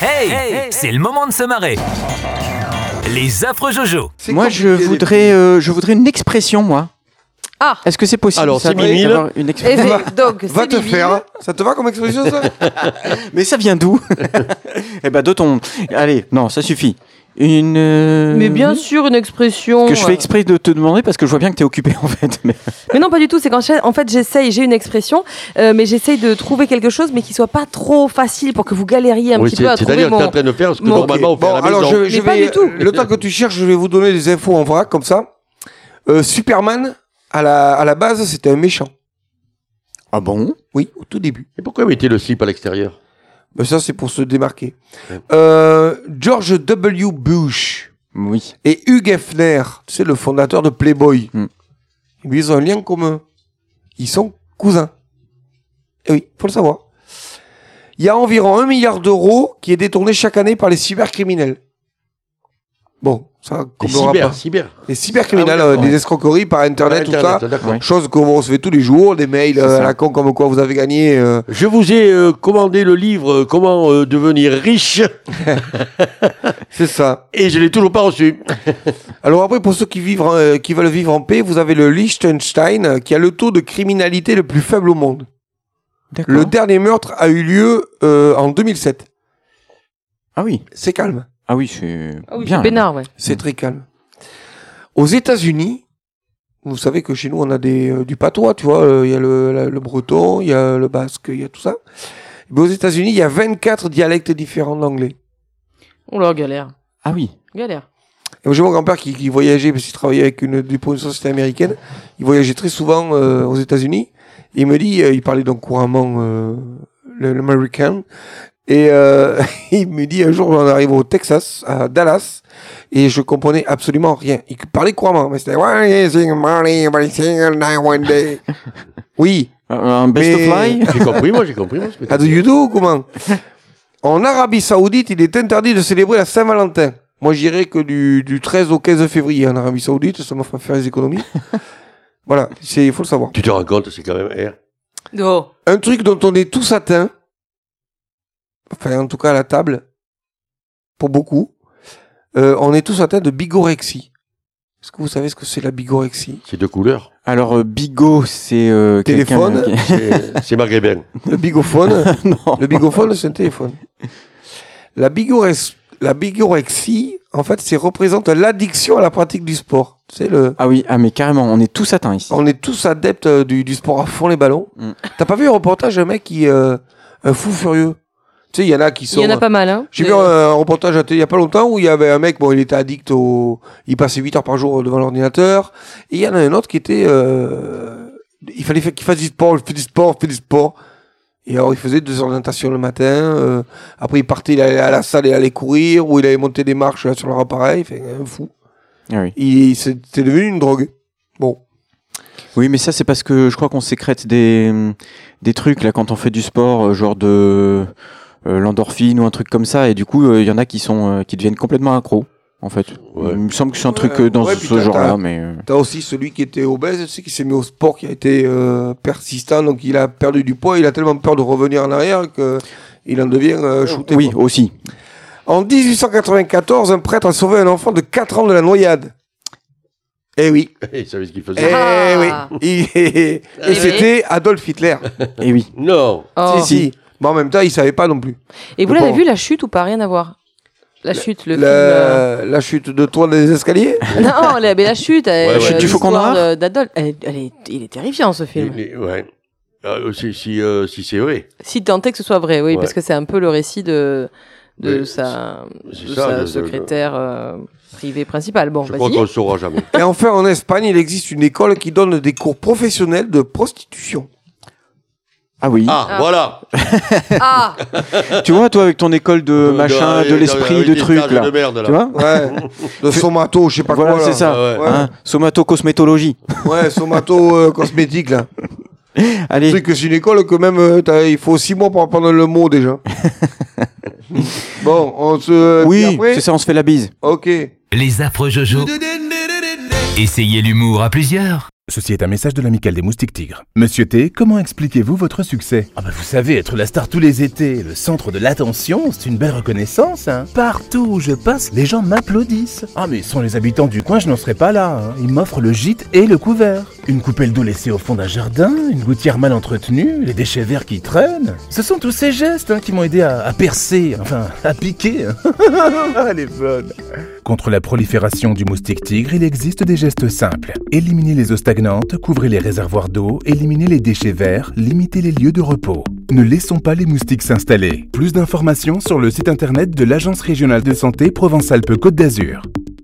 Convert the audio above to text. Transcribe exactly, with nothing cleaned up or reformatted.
Hey, hey, c'est le moment de se marrer. Les affreux Jojo. C'est Moi, je voudrais, euh, je voudrais une expression, moi. Ah. Est-ce que c'est possible? Alors, ça, c'est Bibi, d'avoir une Eh expression bien, donc, Va c'est te Bibi. faire. Ça te va comme expression, ça? Mais ça vient d'où? Eh ben, de ton. Allez, non, ça suffit. Une. euh, Mais bien sûr, une expression. Que je fais exprès de te demander parce que je vois bien que t'es occupé en fait. Mais... Mais non, pas du tout. C'est quand j'ai- en fait j'essaye, j'ai une expression, euh, mais j'essaye de trouver quelque chose, mais qui soit pas trop facile pour que vous galériez un Oui, petit c'est- peu à trouver c'est-à-dire que tu es mon. en train de faire ce que mon- normalement on fait Bon, à la alors maison. je, je Mais pas vais. du tout. euh, Le temps que tu cherches, je vais vous donner des infos en vrac comme ça. Euh, Superman, à la, à la base, c'était un méchant. Ah bon? Oui, au tout début. Et pourquoi mettez le slip à l'extérieur? Ben, ça, c'est pour se démarquer. Ouais. Euh, George W. Bush Oui. et Hugh Hefner, tu sais, le fondateur de Playboy, Hmm. ils ont un lien commun. Ils sont cousins. Et oui, faut le savoir. Il y a environ un milliard d'euros qui est détourné chaque année par les cybercriminels. Bon, ça Les comblera cyber, pas. cyber. Les cybercriminels, Ah oui, euh, d'accord. des escroqueries par Internet, tout Internet, ça. d'accord. Ouais. Chose qu'on se fait tous les jours, des mails euh, C'est à ça. la con comme quoi vous avez gagné. euh, Je vous ai euh, commandé le livre euh, Comment euh, devenir riche c'est ça. et je l'ai toujours pas reçu. Alors après, pour ceux qui, vivent, euh, qui veulent vivre en paix, vous avez le Liechtenstein euh, qui a le taux de criminalité le plus faible au monde. D'accord. Le dernier meurtre a eu lieu euh, en deux mille sept. Ah oui. C'est calme. Ah oui, c'est Ah oui, bien. c'est Bénard, ouais. C'est très calme. Aux États-Unis, vous savez que chez nous, on a des, euh, du patois, tu vois. euh, Il y a le, la- le breton, il y a le basque, il y a tout ça. Mais aux États-Unis, il y a vingt-quatre dialectes différents d'anglais. On leur galère. Ah oui. Galère. Et moi, j'ai mon grand-père qui, qui voyageait, parce qu'il travaillait avec une, du- pour une société américaine. Il voyageait très souvent euh, aux États-Unis. Et il me dit, euh, il parlait donc couramment euh, le- l'américain. Et euh, il me dit, un jour, on arrive au Texas, à Dallas, et je comprenais absolument rien. Il parlait couramment, mais c'était... Oui. Un- Un best Mais- of fly. J'ai compris, moi, j'ai compris. Moi, ce que How do you do, comment? En Arabie Saoudite, il est interdit de célébrer la Saint-Valentin. Moi, je dirais que du, du treize au quinze février en Arabie Saoudite, ça m'a fait faire les économies. Voilà, il faut le savoir. Tu te rends compte, c'est quand même... eh, Oh. Un truc dont on est tous atteints, enfin en tout cas à la table, pour beaucoup, euh, on est tous atteints de bigorexie. Est-ce que vous savez ce que c'est la bigorexie? C'est de couleur. Alors, euh, Bigot, c'est. euh, quelqu'un Téléphone. qui- C'est c'est maghrébin. Le bigophone. Non. Le bigophone, c'est un téléphone. La, bigorex- la bigorexie, en fait, c'est représente l'addiction à la pratique du sport. C'est le. Ah oui, ah mais carrément, on est tous atteints ici. On est tous adeptes euh, du, du sport à fond les ballons. Mm. T'as pas vu un reportage d'un mec qui euh, un fou furieux? Tu sais, il y en a qui sont. Il y en a pas mal, hein. J'ai Mais- vu un, un reportage à télé il y a pas longtemps où il y avait un mec, bon, il était addict au, il passait huit heures par jour devant l'ordinateur. Et il y en a un autre qui était, euh, il fallait faire- qu'il fasse du sport, il fait du sport, il fait du sport. Et alors il faisait deux heures de natation le matin. euh, après il partait, il allait à la salle et allait courir ou il allait monter des marches là, sur leur appareil. Fait un fou. Ah oui. Il, c'est- c'était devenu une drogue. Bon. Oui, mais ça, c'est parce que je crois qu'on sécrète des, des trucs là quand on fait du sport, euh, genre de euh, l'endorphine ou un truc comme ça, et du coup, il y en a qui sont euh, qui deviennent complètement accros, en fait. Ouais. Il me semble que c'est un Ouais, truc euh, dans ouais, puis ce t'as- genre-là, t'as- mais. euh, T'as aussi celui qui était obèse, tu sais, qui s'est mis au sport, qui a été euh, persistant, donc il a perdu du poids, il a tellement peur de revenir en arrière que il en devient euh, shooté. Oui, quoi. aussi. En dix-huit cent quatre-vingt-quatorze, un prêtre a sauvé un enfant de quatre ans de la noyade. Eh oui, Il savait ce qu'il faisait. eh Ah. oui, Il- et Eh c'était Adolf Hitler. Et oui. Non. Oh. Si, si. Mais en même temps, il savait pas non plus. Et vous Le l'avez pauvre. vu, La Chute, ou pas? Rien à voir. La Chute, le La, film. euh, la chute de toit des escaliers. Non, la, mais La Chute. euh, Ouais, ouais. Chute du Faucon l'histoire Noir de- d'Adolphe. Elle- elle est- Il est terrifiant, ce film. Il- il- ouais. Ah, euh, si si, euh, si c'est vrai. Si tant est que ce soit vrai, oui, Ouais. parce que c'est un peu le récit de, de Ouais, sa, c'est de ça, sa de- de- secrétaire euh, privée principale. Bon, Je crois qu'on vas-y. le saura jamais. Et enfin, en Espagne, il existe une école qui donne des cours professionnels de prostitution. Ah oui. Ah, Ah. voilà. Ah Tu vois, toi, avec ton école de machin, de l'esprit, de trucs, là. De merde, là. Tu vois Ouais. De somato, je sais pas Voilà, quoi. là. c'est ça. Ah ouais. Hein, somatocosmétologie. Ouais, somato euh, cosmétique, là. Allez. Tu sais que c'est une école que même, euh, t'as- il faut six mois pour apprendre le mot, déjà. Bon, on se... puis Oui, après c'est ça, on se fait la bise. Ok. Les affreux Jojo. Essayez l'humour à plusieurs. Ceci est un message de l'Amicale des Moustiques Tigres. Monsieur T, comment expliquez-vous votre succès? Ah bah vous savez, être la star tous les étés, le centre de l'attention, c'est une belle reconnaissance, hein. Partout où je passe, les gens m'applaudissent. Ah mais sans les habitants du coin, je n'en serais pas là, hein. Ils m'offrent le gîte et le couvert. Une coupelle d'eau laissée au fond d'un jardin, une gouttière mal entretenue, les déchets verts qui traînent. Ce sont tous ces gestes hein, qui m'ont aidé à, à percer, enfin à piquer. Ah, elle est bonne. Contre la prolifération du moustique tigre, il existe des gestes simples. Éliminez les eaux stagnantes, couvrez les réservoirs d'eau, éliminez les déchets verts, limitez les lieux de repos. Ne laissons pas les moustiques s'installer. Plus d'informations sur le site internet de l'Agence régionale de santé Provence-Alpes-Côte d'Azur.